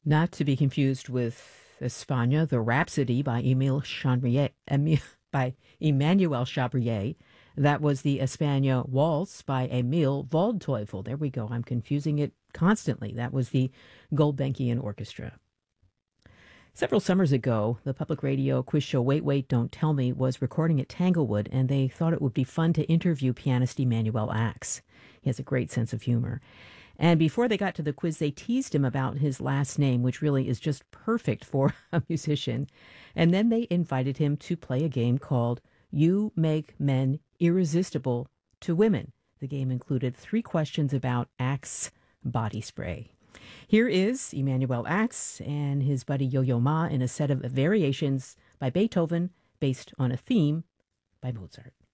Not to be confused with España, the Rhapsody by by Emmanuel Chabrier. That was the España Waltz by Emil Waldteufel. There we go. I'm confusing it constantly. That was the Gulbenkian Orchestra. Several summers ago, the public radio quiz show Wait, Wait, Don't Tell Me was recording at Tanglewood, and they thought it would be fun to interview pianist Emanuel Ax. He has a great sense of humor. And before they got to the quiz, they teased him about his last name, which really is just perfect for a musician. And then they invited him to play a game called You Make Men Irresistible to Women. The game included 3 questions about Axe body spray. Here is Emanuel Ax and his buddy Yo-Yo Ma in a set of variations by Beethoven based on a theme by Mozart.